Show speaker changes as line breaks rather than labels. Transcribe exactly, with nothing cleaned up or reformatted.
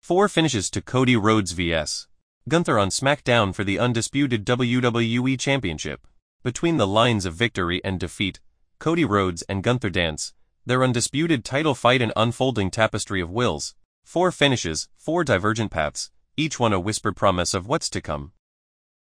Four finishes to Cody Rhodes versus Gunther on SmackDown for the undisputed W W E Championship. Between the lines of victory and defeat, Cody Rhodes and Gunther dance their undisputed title fight, an unfolding tapestry of wills. Four finishes, four divergent paths, each one a whispered promise of what's to come.